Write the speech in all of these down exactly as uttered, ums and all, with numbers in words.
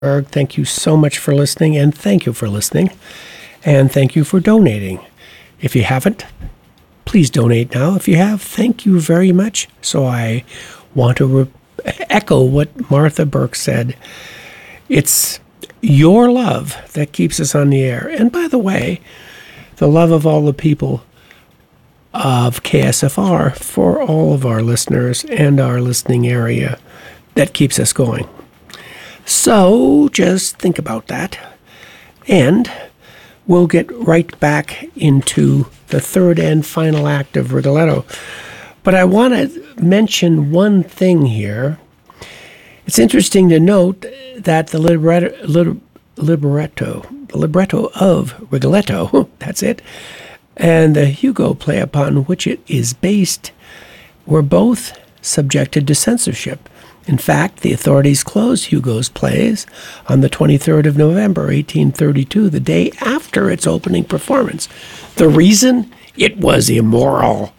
Thank you so much for listening, and thank you for listening, and thank you for donating. If you haven't, please donate now. If you have, thank you very much. So I want to re- echo what Martha Burke said. It's your love that keeps us on the air. And by the way, the love of all the people of K S F R for all of our listeners and our listening area that keeps us going. So just think about that, and we'll get right back into the third and final act of Rigoletto. But I want to mention one thing here. It's interesting to note that the libretto, lib, libretto, the libretto of Rigoletto, that's it, and the Hugo play upon which it is based were both subjected to censorship. In fact, the authorities closed Hugo's plays on the twenty-third of November, eighteen thirty-two, the day after its opening performance. The reason? It was immoral.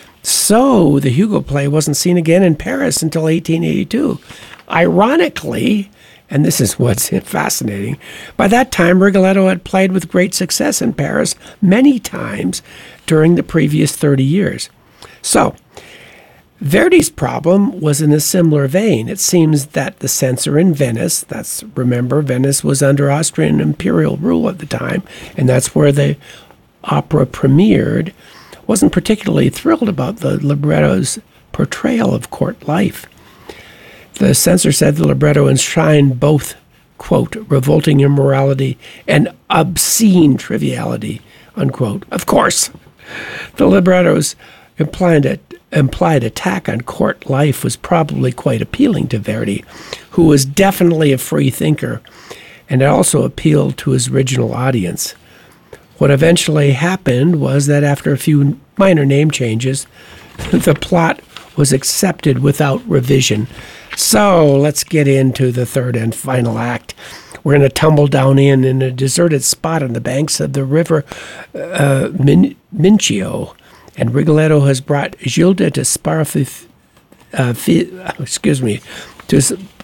So the Hugo play wasn't seen again in Paris until eighteen eighty-two. Ironically, and this is what's fascinating, by that time Rigoletto had played with great success in Paris many times during the previous thirty years. So, Verdi's problem was in a similar vein. It seems that the censor in Venice, that's, remember, Venice was under Austrian imperial rule at the time, and that's where the opera premiered, wasn't particularly thrilled about the libretto's portrayal of court life. The censor said the libretto enshrined both, quote, revolting immorality and obscene triviality, unquote. Of course, the libretto's implied, implied attack on court life was probably quite appealing to Verdi, who was definitely a free thinker, and it also appealed to his original audience. What eventually happened was that after a few minor name changes, the plot was accepted without revision. So let's get into the third and final act. We're going to tumble down in in a deserted spot on the banks of the river uh, Min- Mincio, and Rigoletto has brought Gilda to Sparafu- uh, fi- excuse me, to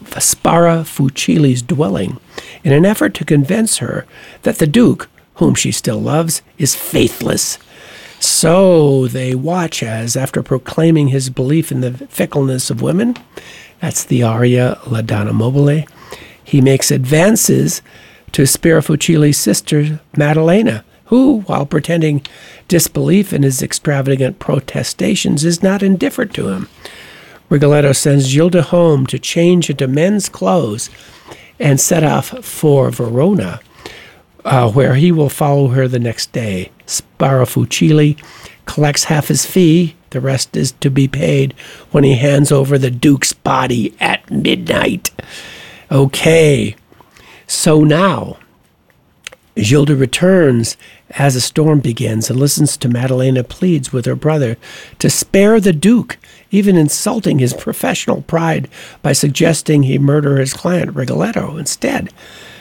Sparafucili's dwelling in an effort to convince her that the Duke, whom she still loves, is faithless. So they watch as, after proclaiming his belief in the fickleness of women, that's the aria La Donna Mobile, he makes advances to Sparafucili's sister, Maddalena, who, while pretending disbelief in his extravagant protestations, is not indifferent to him. Rigoletto sends Gilda home to change into men's clothes and set off for Verona, uh, where he will follow her the next day. Sparafucili collects half his fee. The rest is to be paid when he hands over the Duke's body at midnight. Okay, so now Gilda returns as a storm begins and listens to Maddalena pleads with her brother to spare the Duke, even insulting his professional pride by suggesting he murder his client Rigoletto instead.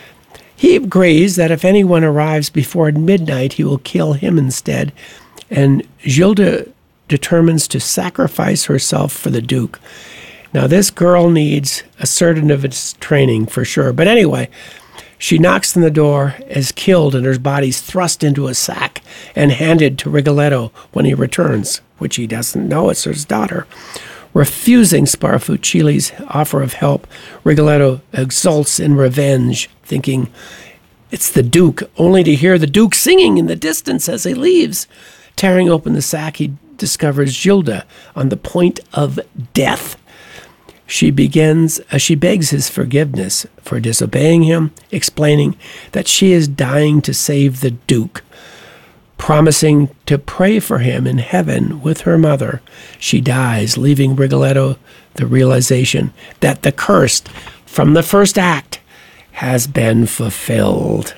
He agrees that if anyone arrives before midnight, he will kill him instead, and Gilda determines to sacrifice herself for the Duke. Now, this girl needs assertiveness training for sure. But anyway, she knocks on the door, is killed, and her body's thrust into a sack and handed to Rigoletto when he returns, which he doesn't know it's his daughter. Refusing Sparafucili's offer of help, Rigoletto exults in revenge, thinking it's the Duke, only to hear the Duke singing in the distance as he leaves. Tearing open the sack, he discovers Gilda on the point of death. She begins, uh, she begs his forgiveness for disobeying him, explaining that she is dying to save the Duke. Promising to pray for him in heaven with her mother, she dies, leaving Rigoletto the realization that the curse from the first act has been fulfilled.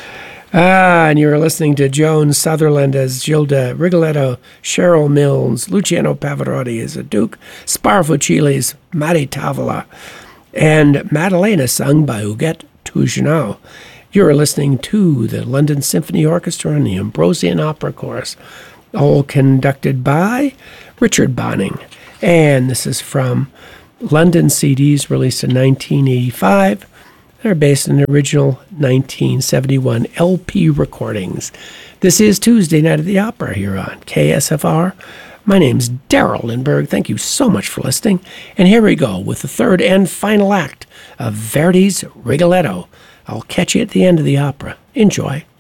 Ah, and you're listening to Joan Sutherland as Gilda, Rigoletto, Cheryl Mills, Luciano Pavarotti as a Duke, Sparafucili's Maritavola, and Maddalena sung by Huguette Tougenau. You're listening to the London Symphony Orchestra and the Ambrosian Opera Chorus, all conducted by Richard Bonning. And this is from London C Ds released in nineteen eighty-five. They're based on the original nineteen seventy-one L P recordings. This is Tuesday Night at the Opera here on K S F R. My name's Daryl Lindberg. Thank you so much for listening. And here we go with the third and final act of Verdi's Rigoletto. I'll catch you at the end of the opera. Enjoy.